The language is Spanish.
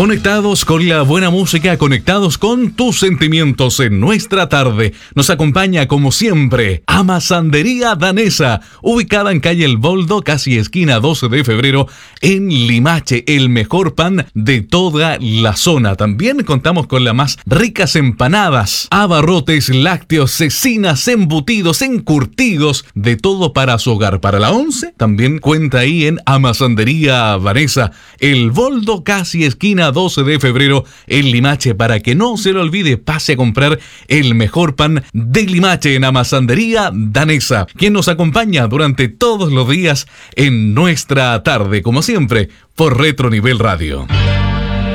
Conectados con la buena música, conectados con tus sentimientos en nuestra tarde. Nos acompaña como siempre Amasandería Danesa, ubicada en calle El Boldo, casi esquina 12 de febrero, en Limache, el mejor pan de toda la zona. También contamos con las más ricas empanadas, abarrotes, lácteos, cecinas, embutidos, encurtidos, de todo para su hogar. Para la 11, también cuenta ahí en Amasandería Danesa, El Boldo, casi esquina 12 de febrero en Limache. Para que no se lo olvide, pase a comprar el mejor pan de Limache en Amasandería Danesa, quien nos acompaña durante todos los días en nuestra tarde, como siempre, por Retro Nivel Radio.